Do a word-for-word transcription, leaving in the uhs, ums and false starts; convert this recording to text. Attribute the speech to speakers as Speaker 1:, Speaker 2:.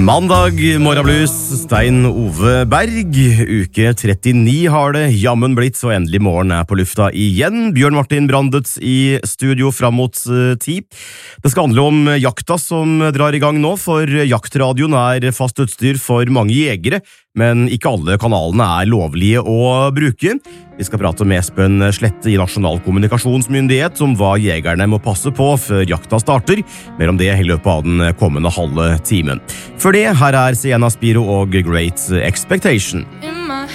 Speaker 1: Mandag, morgenblues, Stein Ove Berg. Uke trettini har det jammen blitt, så endelig morgen er på lufta igjen. Bjørn Martin Brandet i studio fram mot uh, ti. Det skal handle om jakta som drar i gang nå, for jaktradioen er fast utstyr for mange jegere, men ikke alle kanalene er lovlige å bruke. Vi skal prate med Espen Slette i Nasjonal kommunikasjonsmyndighet om hva jegerne må passe på før jakta starter. Mer om det i løpet av den kommende halve timen. For det, her er Sienna Spiro og Great Expectation.